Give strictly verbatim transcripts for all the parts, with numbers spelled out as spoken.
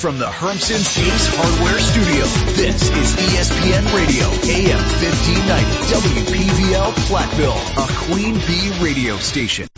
from the Hermson Ace Hardware Studio, this is E S P N Radio, A M fifteen ninety, W P V L Platteville, a Queen Bee radio station.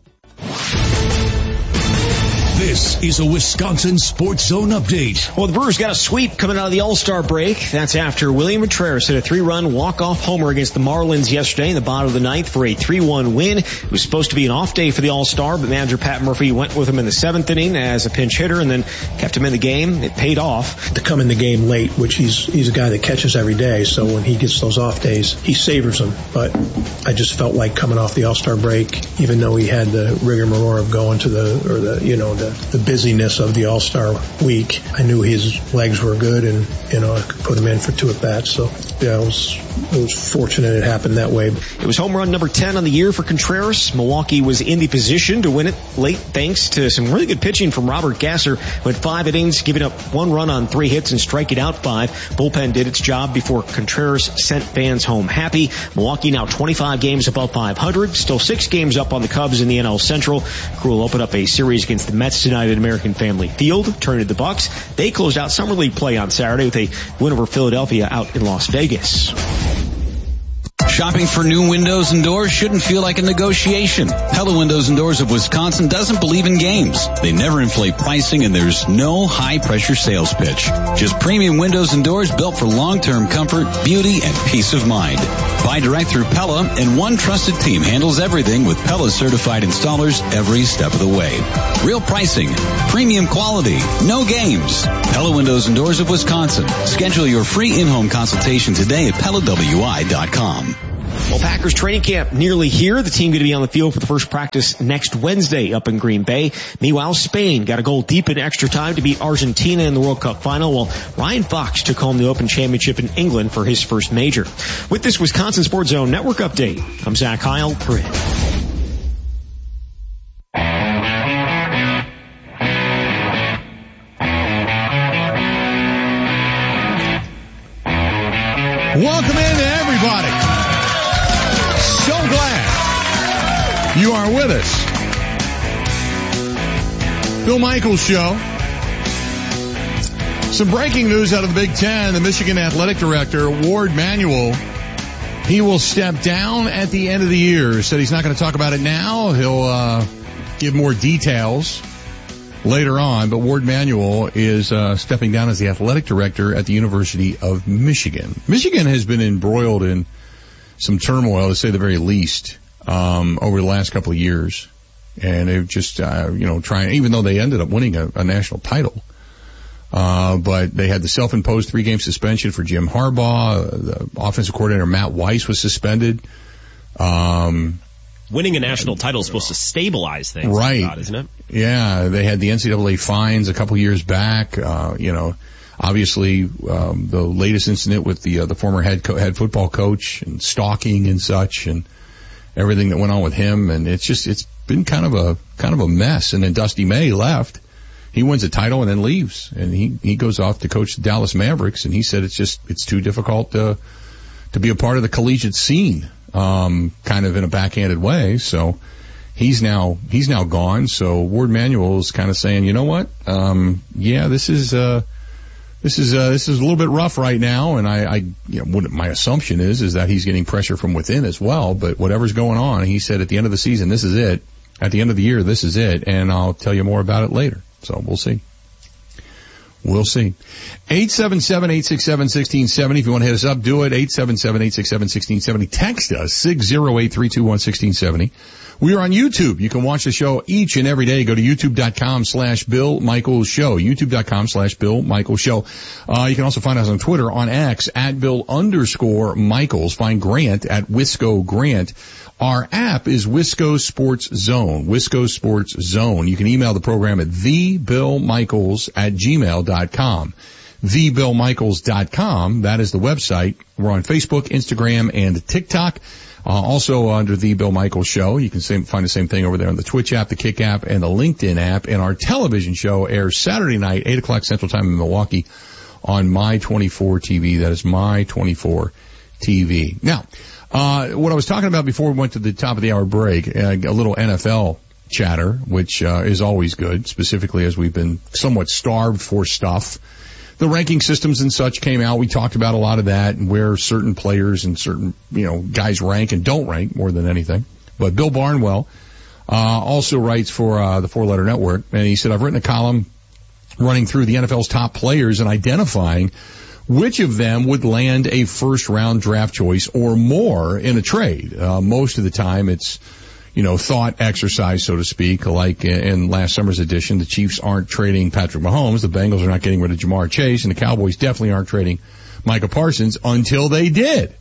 This is a Wisconsin Sports Zone update. Well, the Brewers got a sweep coming out of the All-Star break. That's after William Contreras hit a three-run walk-off homer against the Marlins yesterday in the bottom of the ninth for a three one win. It was supposed to be an off day for the All-Star, but manager Pat Murphy went with him in the seventh inning as a pinch hitter and then kept him in the game. It paid off. To come in the game late, which he's he's a guy that catches every day, so when he gets those off days, he savors them. But I just felt like coming off the All-Star break, even though he had the rigmarole of going to the, or the, you know, the the busyness of the All-Star week, I knew his legs were good and, you know, I could put him in for two at-bats. So, yeah, it was, it was fortunate it happened that way. It was home run number ten on the year for Contreras. Milwaukee was in the position to win it late thanks to some really good pitching from Robert Gasser, who had five innings, giving up one run on three hits and striking out five. Bullpen did its job before Contreras sent fans home happy. Milwaukee now twenty-five games above five hundred, still six games up on the Cubs in the N L Central. Crew will open up a series against the Mets tonight at American Family Field. Turn to the Bucks. They closed out Summer League play on Saturday with a win over Philadelphia out in Las Vegas. Shopping for new windows and doors shouldn't feel like a negotiation. Pella Windows and Doors of Wisconsin doesn't believe in games. They never inflate pricing, and there's no high-pressure sales pitch. Just premium windows and doors built for long-term comfort, beauty, and peace of mind. Buy direct through Pella, and one trusted team handles everything with Pella-certified installers every step of the way. Real pricing, premium quality, no games. Pella Windows and Doors of Wisconsin. Schedule your free in-home consultation today at Pella W I dot com. Well, Packers training camp nearly here. The team going to be on the field for the first practice next Wednesday up in Green Bay. Meanwhile, Spain got a goal deep in extra time to beat Argentina in the World Cup final, while Ryan Fox took home the Open Championship in England for his first major. With this Wisconsin Sports Zone Network update, I'm Zach Heil. Welcome in to everybody. So glad you are with us. Bill Michaels Show. Some breaking news out of the Big Ten. The Michigan athletic director, Ward Manuel, he will step down at the end of the year. Said he's not going to talk about it now. He'll uh, give more details later on. But Ward Manuel is uh, stepping down as the athletic director at the University of Michigan. Michigan has been embroiled in some turmoil, to say the very least, um, over the last couple of years. And they've just, uh, you know, trying, even though they ended up winning a, a national title, uh, but they had the self-imposed three-game suspension for Jim Harbaugh. The offensive coordinator, Matt Weiss, was suspended. Um, Winning a national title is supposed to stabilize things, right? Thought, isn't it? Yeah, they had the N C double A fines a couple years back. Uh, you know, obviously, um, the latest incident with the uh, the former head co- head football coach and stalking and such, and everything that went on with him, and it's just it's been kind of a kind of a mess. And then Dusty May left. He wins a title and then leaves, and he he goes off to coach the Dallas Mavericks, and he said it's just it's too difficult to to be a part of the collegiate scene. Um, kind of in a backhanded way. So he's now, he's now gone. So Ward Manuel is kind of saying, you know what? Um, yeah, this is, uh, this is, uh, this is a little bit rough right now. And I, I, you know, what my assumption is, is that he's getting pressure from within as well. But whatever's going on, he said at the end of the season, this is it. At the end of the year, this is it. And I'll tell you more about it later. So we'll see. We'll see. eight seven seven, eight six seven, one six seven zero. If you want to hit us up, do it. eight seven seven, eight six seven, one six seven zero. Text us, six zero eight, three two one, one six seven zero. We are on YouTube. You can watch the show each and every day. Go to youtube.com slash Bill Michaels Show. youtube.com slash Bill Michaels Show. Uh, you can also find us on Twitter, on X, at Bill underscore Michaels. Find Grant at Wisco Grant. Our app is Wisco Sports Zone, Wisco Sports Zone. You can email the program at the bill michaels at gmail dot com. the bill michaels dot com. That is the website. We're on Facebook, Instagram, and TikTok. Uh, also under The Bill Michaels Show. You can same, find the same thing over there on the Twitch app, the Kick app, and the LinkedIn app. And our television show airs Saturday night, eight o'clock Central Time in Milwaukee on My twenty-four T V. That is My twenty-four T V. Now, Uh, what I was talking about before we went to the top of the hour break, uh, a little N F L chatter, which uh, is always good, specifically as we've been somewhat starved for stuff. The ranking systems and such came out. We talked about a lot of that and where certain players and certain, you know, guys rank and don't rank more than anything. But Bill Barnwell uh, also writes for uh, the Four Letter Network, and he said, I've written a column running through the N F L's top players and identifying which of them would land a first-round draft choice or more in a trade. Uh, most of the time it's, you know, thought exercise, so to speak, like in last summer's edition. The Chiefs aren't trading Patrick Mahomes. The Bengals are not getting rid of Jamar Chase. And the Cowboys definitely aren't trading Micah Parsons until they did.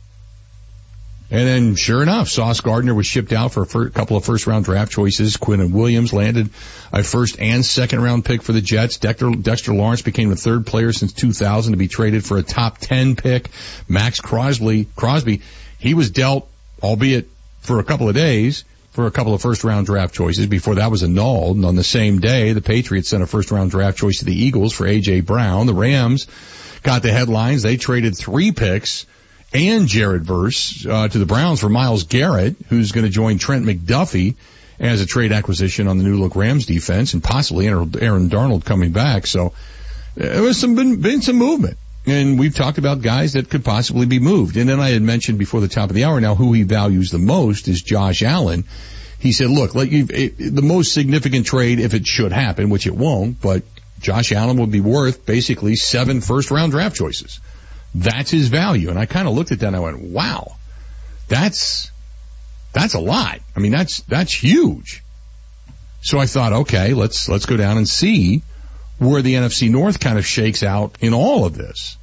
And then, sure enough, Sauce Gardner was shipped out for a fir- couple of first-round draft choices. Quinnen Williams landed a first- and second-round pick for the Jets. Dexter, Dexter Lawrence became the third player since two thousand to be traded for a top ten pick. Max Crosby, Crosby, he was dealt, albeit for a couple of days, for a couple of first-round draft choices before that was annulled. And on the same day, the Patriots sent a first-round draft choice to the Eagles for A J. Brown. The Rams got the headlines. They traded three picks and Jared Verse uh, to the Browns for Myles Garrett, who's going to join Trent McDuffie as a trade acquisition on the new-look Rams defense, and possibly Aaron Darnold coming back. So there was some been, been some movement. And we've talked about guys that could possibly be moved. And then I had mentioned before the top of the hour now who he values the most is Josh Allen. He said, look, like you, it, the most significant trade, if it should happen, which it won't, but Josh Allen would be worth basically seven first-round draft choices. That's his value. And I kind of looked at that and I went, wow, that's, that's a lot. I mean, that's, that's huge. So I thought, okay, let's, let's go down and see where the N F C North kind of shakes out in all of this.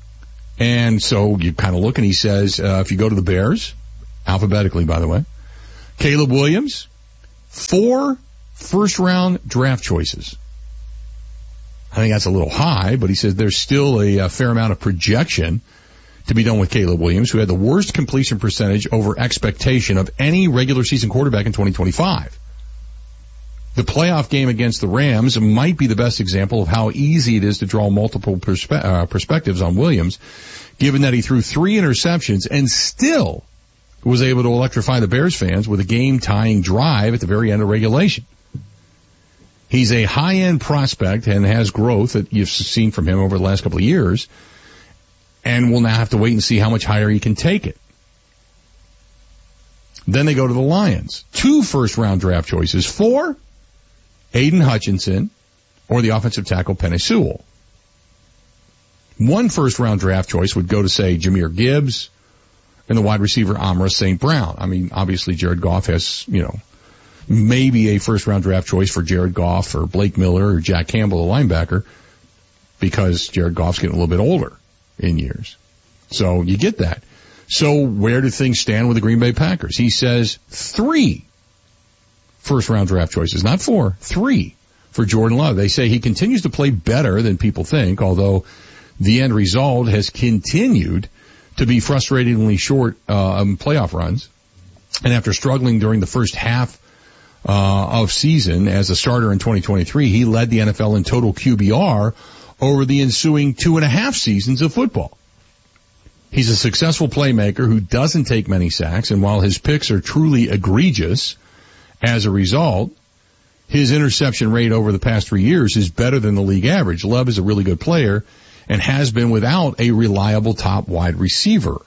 And so you kind of look and he says, uh, if you go to the Bears, alphabetically, by the way, Caleb Williams, four first round draft choices. I think that's a little high, but he says there's still a, a fair amount of projection to be done with Caleb Williams, who had the worst completion percentage over expectation of any regular season quarterback in twenty twenty-five. The playoff game against the Rams might be the best example of how easy it is to draw multiple perspe- uh, perspectives on Williams, given that he threw three interceptions and still was able to electrify the Bears fans with a game-tying drive at the very end of regulation. He's a high-end prospect and has growth that you've seen from him over the last couple of years, and we'll now have to wait and see how much higher he can take it. Then they go to the Lions. Two first-round draft choices. Four, Aiden Hutchinson or the offensive tackle Penei Sewell. One first-round draft choice would go to, say, Jahmyr Gibbs and the wide receiver Amon-Ra Saint Brown. I mean, obviously Jared Goff has, you know, maybe a first-round draft choice for Jared Goff or Blake Miller or Jack Campbell, the linebacker, because Jared Goff's getting a little bit older in years. So you get that. So where do things stand with the Green Bay Packers? He says three first-round draft choices, not four, three for Jordan Love. They say he continues to play better than people think, although the end result has continued to be frustratingly short uh, um, playoff runs. And after struggling during the first half uh, of season as a starter in twenty twenty-three, he led the N F L in total Q B R over the ensuing two and a half seasons of football. He's a successful playmaker who doesn't take many sacks, and while his picks are truly egregious, as a result, his interception rate over the past three years is better than the league average. Love is a really good player and has been without a reliable top wide receiver.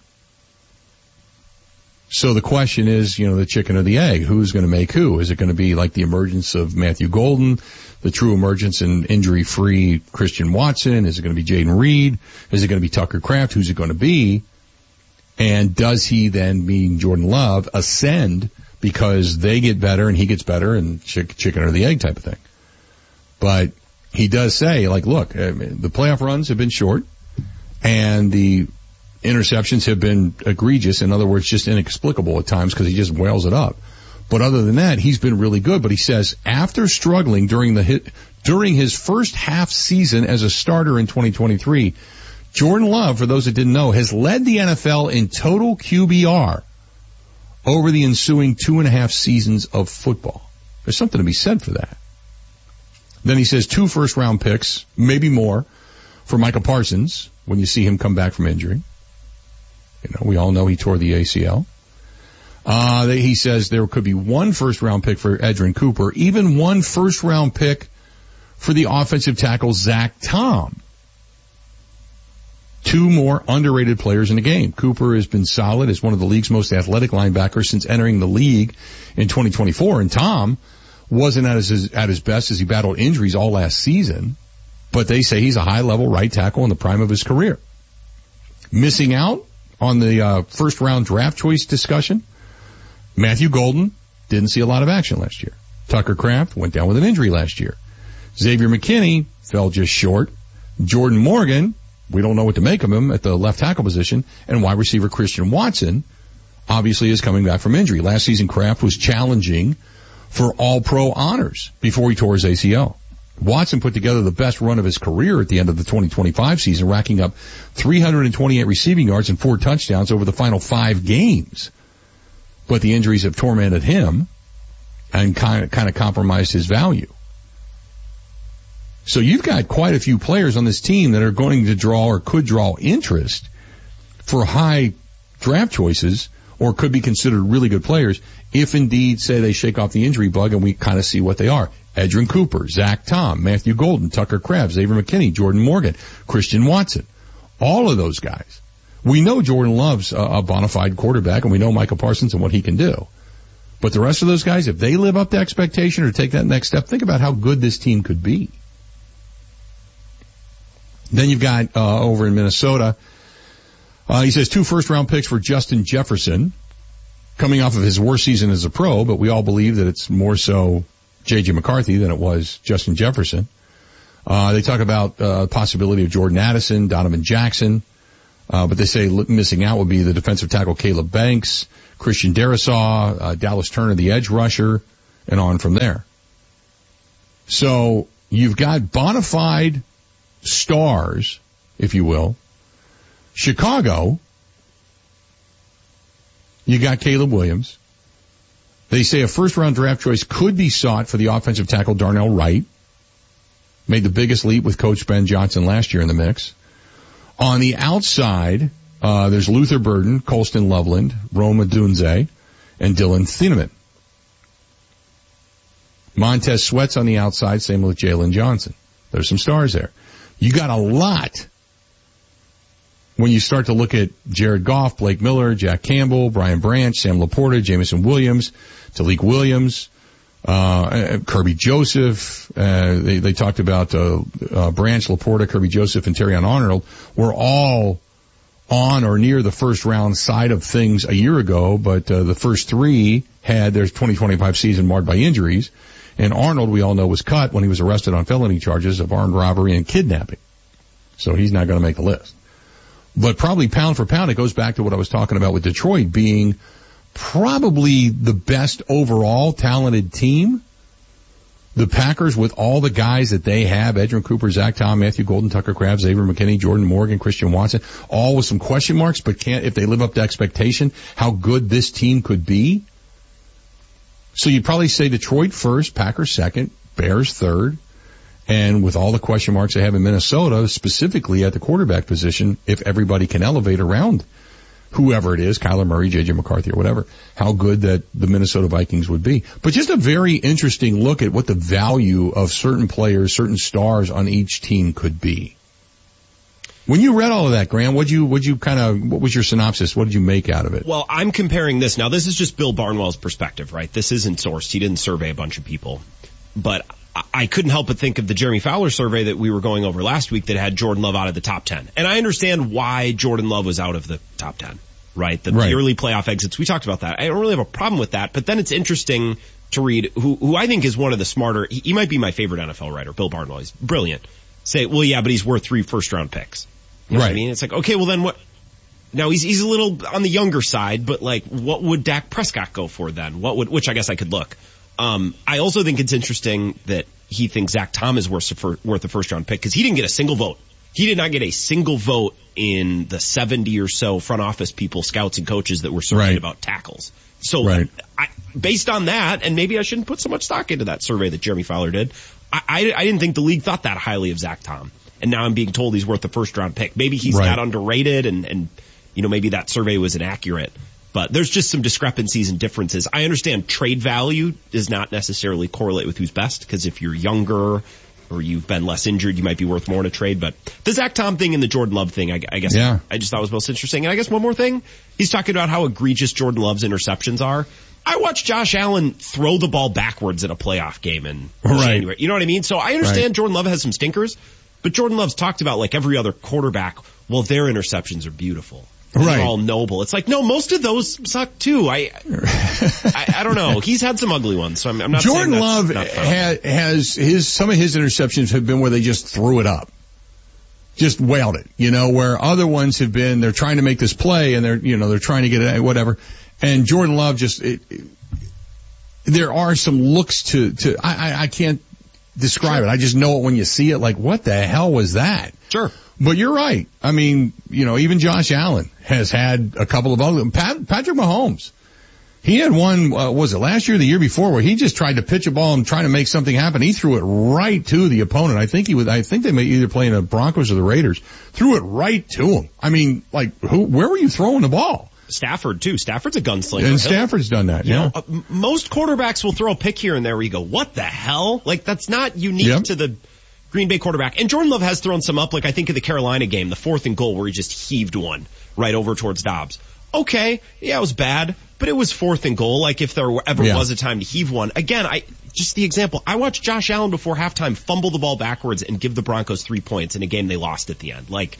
So the question is, you know, the chicken or the egg, who's going to make who? Is it going to be like the emergence of Matthew Golden, the true emergence and injury-free Christian Watson? Is it going to be Jaden Reed? Is it going to be Tucker Kraft? Who's it going to be? And does he then mean Jordan Love ascend because they get better and he gets better and chick, chicken or the egg type of thing? But he does say, like, look, I mean, the playoff runs have been short and the interceptions have been egregious. In other words, just inexplicable at times because he just wails it up. But other than that, he's been really good. But he says after struggling during the hit, during his first half season as a starter in twenty twenty-three, Jordan Love, for those that didn't know, has led the N F L in total Q B R over the ensuing two and a half seasons of football. There's something to be said for that. Then he says two first round picks, maybe more, for Micah Parsons when you see him come back from injury. You know, we all know he tore the A C L. Uh, he says there could be one first round pick for Edgerrin Cooper, even one first round pick for the offensive tackle Zach Tom. Two more underrated players in the game. Cooper has been solid as one of the league's most athletic linebackers since entering the league in twenty twenty-four. And Tom wasn't at his, at his best as he battled injuries all last season, but they say he's a high-level right tackle in the prime of his career. Missing out on the uh, first-round draft choice discussion, Matthew Golden didn't see a lot of action last year. Tucker Kraft went down with an injury last year. Xavier McKinney fell just short. Jordan Morgan, we don't know what to make of him at the left tackle position. And wide receiver Christian Watson obviously is coming back from injury. Last season, Kraft was challenging for all-pro honors before he tore his A C L. Watson put together the best run of his career at the end of the twenty twenty-five season, racking up three hundred twenty-eight receiving yards and four touchdowns over the final five games. But the injuries have tormented him and kind of, kind of compromised his value. So you've got quite a few players on this team that are going to draw or could draw interest for high draft choices or could be considered really good players if indeed, say, they shake off the injury bug and we kind of see what they are. Edgerrin Cooper, Zach Tom, Matthew Golden, Tucker Kraft, Xavier McKinney, Jordan Morgan, Christian Watson. All of those guys. We know Jordan Love's a, a bona fide quarterback, and we know Micah Parsons and what he can do. But the rest of those guys, if they live up to expectation or take that next step, think about how good this team could be. Then you've got uh, over in Minnesota, uh, he says two first-round picks for Justin Jefferson, coming off of his worst season as a pro, but we all believe that it's more so J J McCarthy than it was Justin Jefferson. Uh, they talk about uh possibility of Jordan Addison, Donovan Jackson, uh, but they say missing out would be the defensive tackle Caleb Banks, Christian Darrisaw, uh, Dallas Turner, the edge rusher, and on from there. So you've got bona fide stars, if you will. Chicago, you got Caleb Williams. They say a first-round draft choice could be sought for the offensive tackle Darnell Wright. Made the biggest leap with Coach Ben Johnson last year in the mix. On the outside, uh, there's Luther Burden, Colston Loveland, Rome Odunze, and Dylan Thieneman. Montez Sweat's on the outside, same with Jalen Johnson. There's some stars there. You got a lot when you start to look at Jared Goff, Blake Miller, Jack Campbell, Brian Branch, Sam Laporta, Jamison Williams, Talik Williams, uh, Kirby Joseph. Uh, they, they talked about uh, uh, Branch, Laporta, Kirby Joseph, and Terrion Arnold were all on or near the first round side of things a year ago, but uh, the first three had their twenty twenty-five season marred by injuries. And Arnold, we all know, was cut when he was arrested on felony charges of armed robbery and kidnapping. So he's not going to make the list. But probably pound for pound, it goes back to what I was talking about with Detroit being probably the best overall talented team. The Packers, with all the guys that they have, Edgerrin Cooper, Zach Tom, Matthew Golden, Tucker Kraft, Xavier McKinney, Jordan Morgan, Christian Watson, all with some question marks, but can't, if they live up to expectation, how good this team could be. So you'd probably say Detroit first, Packers second, Bears third, and with all the question marks they have in Minnesota, specifically at the quarterback position, if everybody can elevate around whoever it is, Kyler Murray, J J McCarthy, or whatever, how good that the Minnesota Vikings would be. But just a very interesting look at what the value of certain players, certain stars on each team could be. When you read all of that, Graham, what'd you, what'd you kind of, what was your synopsis? What did you make out of it? Well, I'm comparing this. Now, this is just Bill Barnwell's perspective, right? This isn't sourced. He didn't survey a bunch of people. But I couldn't help but think of the Jeremy Fowler survey that we were going over last week that had Jordan Love out of the top ten. And I understand why Jordan Love was out of the top ten, right? The, right. the early playoff exits. We talked about that. I don't really have a problem with that. But then it's interesting to read who, who I think is one of the smarter, he, he might be my favorite N F L writer, Bill Barnwell. He's brilliant. Say, well, yeah, but he's worth three first round picks. You know right. what I mean? It's like, okay, well then what? Now he's, he's a little on the younger side, but like, what would Dak Prescott go for then? What would, which I guess I could look. Um, I also think it's interesting that he thinks Zach Tom is worth a, worth a first round pick because he didn't get a single vote. He did not get a single vote in the seventy or so front office people, scouts and coaches that were surveyed right. about tackles. So right. I, based on that, and maybe I shouldn't put so much stock into that survey that Jeremy Fowler did, I, I, I didn't think the league thought that highly of Zach Tom. And now I'm being told he's worth the first round pick. Maybe he's right. that underrated and, and, you know, maybe that survey was inaccurate. But there's just some discrepancies and differences. I understand trade value does not necessarily correlate with who's best, because if you're younger or you've been less injured, you might be worth more in a trade. But the Zach Tom thing and the Jordan Love thing, I, I guess yeah. I just thought was most interesting. And I guess one more thing, he's talking about how egregious Jordan Love's interceptions are. I watched Josh Allen throw the ball backwards in a playoff game in right. January. You know what I mean? So I understand right. Jordan Love has some stinkers, but Jordan Love's talked about, like every other quarterback, well, their interceptions are beautiful. Right. They're all noble. It's like, no, most of those suck too. I, I, I don't know. He's had some ugly ones, so I'm, I'm not Jordan saying Love that's not ha- has his, some of his interceptions have been where they just threw it up. Just wailed it, you know, where other ones have been, they're trying to make this play and they're, you know, they're trying to get it, whatever. And Jordan Love just, it, it, there are some looks to, to, I, I, I can't describe sure. it. I just know it when you see it, like, what the hell was that? Sure. But you're right. I mean, you know, even Josh Allen has had a couple of other, Pat, Patrick Mahomes. He had one, uh, was it last year or the year before, where he just tried to pitch a ball and try to make something happen. He threw it right to the opponent. I think he was, I think they may either playing the Broncos or the Raiders. Threw it right to him. I mean, like, who, where were you throwing the ball? Stafford too. Stafford's a gunslinger. And Stafford's done that, you yeah. know, uh, most quarterbacks will throw a pick here and there where you go, what the hell? Like, that's not unique yep. to the Green Bay quarterback. And Jordan Love has thrown some up, like I think of the Carolina game, the fourth and goal where he just heaved one right over towards Dobbs. Okay, yeah, it was bad, but it was fourth and goal. Like if there ever yeah. was a time to heave one. Again, I just the example. I watched Josh Allen before halftime fumble the ball backwards and give the Broncos three points in a game they lost at the end. Like,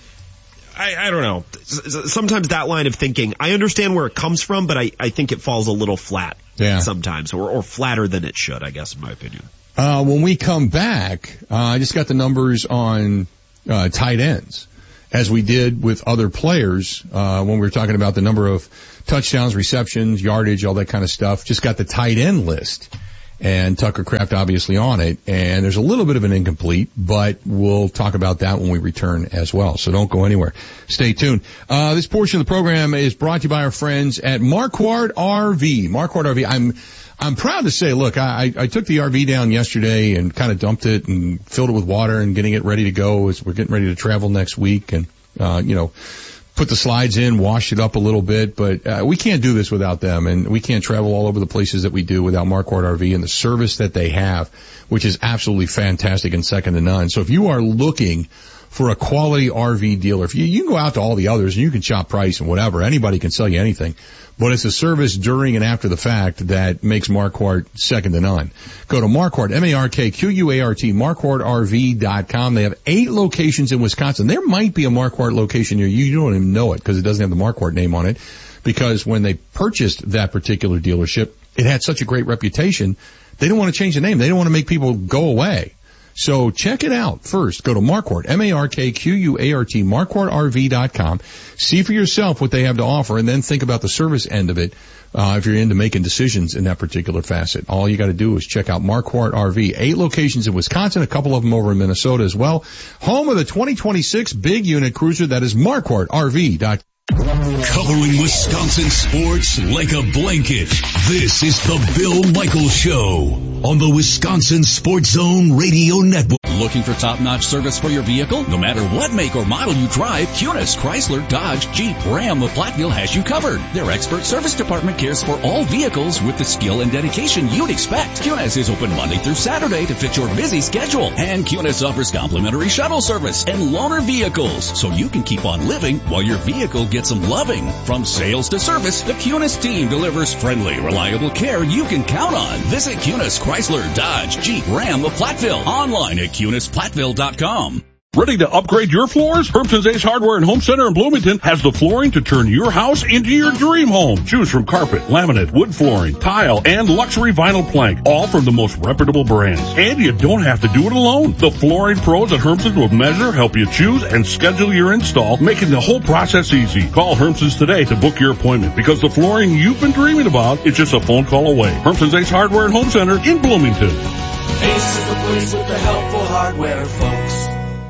I, I don't know. Sometimes that line of thinking, I understand where it comes from, but I, I think it falls a little flat yeah. sometimes, or, or flatter than it should, I guess, in my opinion. Uh, when we come back, uh, I just got the numbers on uh, tight ends, as we did with other players uh, when we were talking about the number of touchdowns, receptions, yardage, all that kind of stuff. Just got the tight end list. And Tucker Kraft obviously on it, and there's a little bit of an incomplete, but we'll talk about that when we return as well. So don't go anywhere. Stay tuned. Uh, this portion of the program is brought to you by our friends at Marquardt R V. Marquardt R V. I'm, I'm proud to say, look, I, I took the R V down yesterday and kind of dumped it and filled it with water and getting it ready to go as we're getting ready to travel next week and, uh, you know, put the slides in, washed it up a little bit, but uh, we can't do this without them, and we can't travel all over the places that we do without Marquardt R V and the service that they have, which is absolutely fantastic and second to none. So if you are looking for a quality R V dealer, if you, you can go out to all the others and you can shop price and whatever, anybody can sell you anything, but it's a service during and after the fact that makes Marquardt second to none. Go to Marquardt, M A R K Q U A R T, Marquardt R V dot com. They have eight locations in Wisconsin. There might be a Marquardt location near you. You don't even know it because it doesn't have the Marquardt name on it, because when they purchased that particular dealership, it had such a great reputation, they don't want to change the name. They don't want to make people go away. So check it out first. Go to Marquardt, M A R K Q U A R T, Marquardt R V dot com. See for yourself what they have to offer, and then think about the service end of it uh, if you're into making decisions in that particular facet. All you got to do is check out Marquardt R V. Eight locations in Wisconsin, a couple of them over in Minnesota as well. Home of the twenty twenty-six big unit cruiser, that is Marquardt R V dot com. Covering Wisconsin sports like a blanket. This is the Bill Michaels Show on the Wisconsin Sports Zone Radio Network. Looking for top-notch service for your vehicle? No matter what make or model you drive, Kunis, Chrysler, Dodge, Jeep, Ram, of Platteville has you covered. Their expert service department cares for all vehicles with the skill and dedication you'd expect. Kunis is open Monday through Saturday to fit your busy schedule. And Kunis offers complimentary shuttle service and loaner vehicles, so you can keep on living while your vehicle gets some loving. From sales to service, the Kunis team delivers friendly, reliable care you can count on. Visit Kunis, Chrysler, Dodge, Jeep, Ram of Platteville. Online at Kunis Platteville dot com. Ready to upgrade your floors? Hermson's Ace Hardware and Home Center in Bloomington has the flooring to turn your house into your dream home. Choose from carpet, laminate, wood flooring, tile, and luxury vinyl plank, all from the most reputable brands. And you don't have to do it alone. The flooring pros at Hermson's will measure, help you choose, and schedule your install, making the whole process easy. Call Hermson's today to book your appointment, because the flooring you've been dreaming about is just a phone call away. Hermson's Ace Hardware and Home Center in Bloomington. Ace is the place with the helpful hardware, folks. P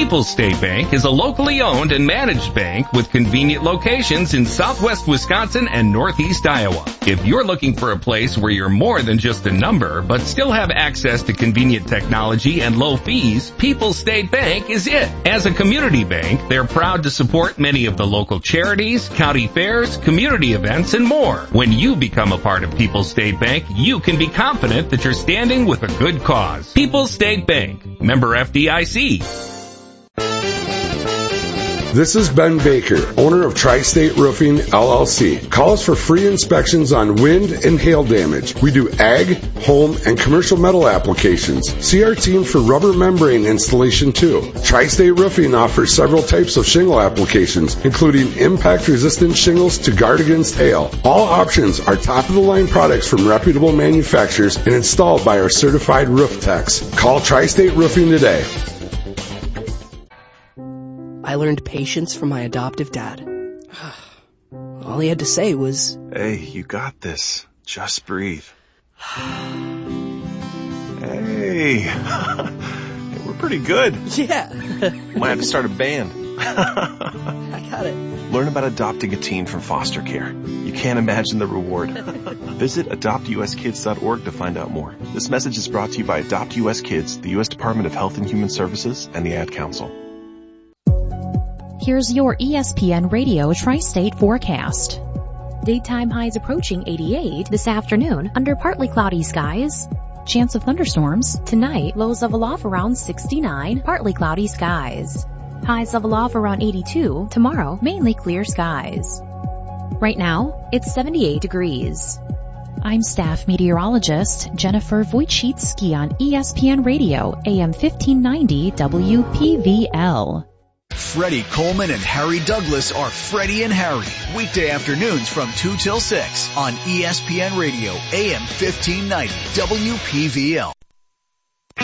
People's State Bank is a locally owned and managed bank with convenient locations in southwest Wisconsin and northeast Iowa. If you're looking for a place where you're more than just a number, but still have access to convenient technology and low fees, People's State Bank is it. As a community bank, they're proud to support many of the local charities, county fairs, community events, and more. When you become a part of People's State Bank, you can be confident that you're standing with a good cause. People's State Bank, member F D I C. This is Ben Baker, owner of Tri-State Roofing, L L C. Call us for free inspections on wind and hail damage. We do ag, home, and commercial metal applications. See our team for rubber membrane installation too. Tri-State Roofing offers several types of shingle applications, including impact-resistant shingles to guard against hail. All options are top-of-the-line products from reputable manufacturers and installed by our certified roof techs. Call Tri-State Roofing today. I learned patience from my adoptive dad. All he had to say was, "Hey, you got this. Just breathe." Hey. Hey, we're pretty good. Yeah. Might have to start a band. I got it. Learn about adopting a teen from foster care. You can't imagine the reward. Visit adopt u s kids dot org to find out more. This message is brought to you by Adopt U S Kids, the U S Department of Health and Human Services, and the Ad Council. Here's your E S P N Radio Tri-State forecast. Daytime highs approaching eighty-eight this afternoon under partly cloudy skies. Chance of thunderstorms. Tonight, lows of aloft around sixty-nine, partly cloudy skies. Highs of aloft around eighty-two. Tomorrow, mainly clear skies. Right now, it's seventy-eight degrees. I'm staff meteorologist Jennifer Wojcicki on E S P N Radio, A M fifteen ninety W P V L. Freddie Coleman and Harry Douglas are Freddie and Harry, weekday afternoons from two till six on E S P N Radio, A M fifteen ninety W P V L.